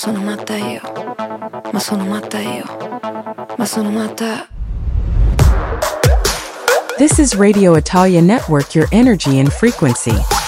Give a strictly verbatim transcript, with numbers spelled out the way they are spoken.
Sono matta io, ma sono matta io, ma sono matta. This is Radio Italia Network, your energy and frequency.